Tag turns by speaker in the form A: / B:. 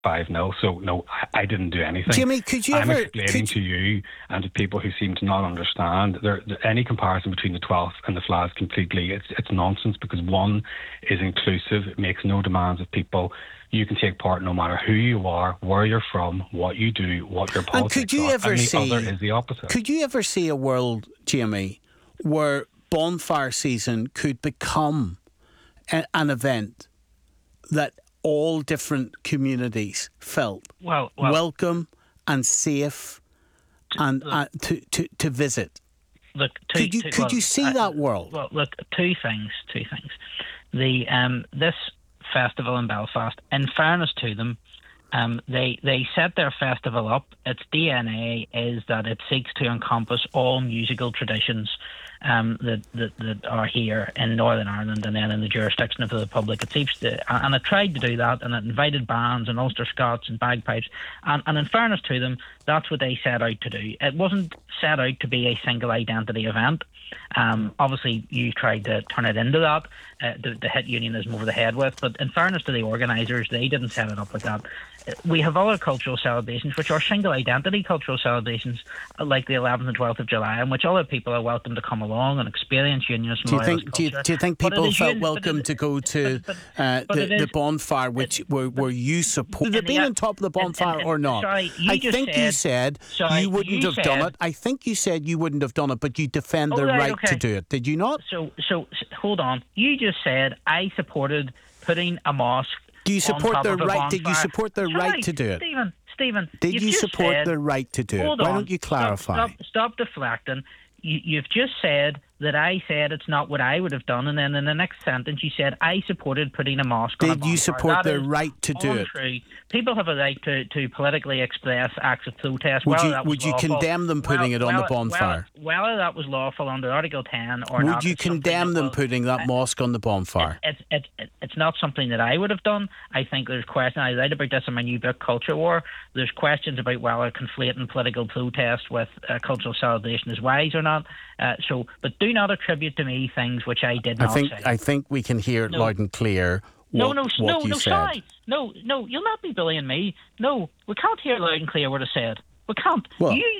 A: 5-0. So no, I didn't do anything.
B: Jimmy, could you
A: I'm
B: ever
A: explaining to you and to people who seem to not understand any comparison between the 12th and the flags completely. It's nonsense, because one is inclusive. It makes no demands of people. You can take part no matter who you are, where you're from, what you do, what your politics
B: and could you
A: are.
B: ever
A: And the
B: see,
A: other is the opposite.
B: Could you ever see a world, Jimmy, where bonfire season could become an event that all different communities felt welcome and safe and to visit?
C: Look,
B: could you see that world?
C: Well, look, two things. The this festival in Belfast, in fairness to them, they set their festival up. Its DNA is that it seeks to encompass all musical traditions that are here in Northern Ireland and then in the jurisdiction of the Republic. It seems and it tried to do that, and it invited bands and Ulster Scots and bagpipes. And in fairness to them, that's what they set out to do. It wasn't set out to be a single identity event. Obviously, you tried to turn it into that, to hit unionism over the head with. But in fairness to the organisers, they didn't set it up like that. We have other cultural celebrations which are single identity cultural celebrations, like the 11th and 12th of July, in which other people are welcome to come along and experience unionism.
B: Do you think people felt welcome to go to the bonfire, where you support? Have they been on top of the bonfire or not?
C: Sorry,
B: you said you wouldn't have done it. I think you said you wouldn't have done it, but you defend the right to do it. Did you not?
C: So hold on. You just said I supported putting a mosque.
B: Do you support the right? Did you support the right to do it?
C: Stephen,
B: did you support the right to do it? Why don't you clarify?
C: Stop deflecting. You've just said that I said it's not what I would have done, and then in the next sentence you said I supported putting a mosque on a bonfire.
B: Did you support the right to do it?
C: Untrue. People have a right to politically express acts of protest.
B: Would you condemn them putting it on the bonfire?
C: Whether that was lawful under Article 10 or not.
B: Would you condemn them putting that mosque on the bonfire?
C: It's not something that I would have done. I think there's questions. I write about this in my new book, Culture War. There's questions about whether conflating political protest with cultural celebration is wise or not. But do not attribute to me things which I did not say.
B: I think we can hear it loud and clear. What you said.
C: Sorry. No, you'll not be bullying me. No, we can't hear loud and clear what I said. We can't.
B: Well,